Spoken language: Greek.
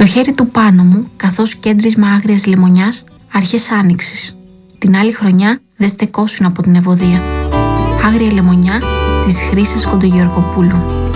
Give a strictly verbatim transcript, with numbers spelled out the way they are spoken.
χέρι του πάνω μου, καθώς κέντρισμα άγριας λεμονιάς, αρχές άνοιξης. Την άλλη χρονιά δεν στεκόσουν από την ευωδία. Άγρια λεμονιά της Χρύσας Κοντογεωργοπούλου.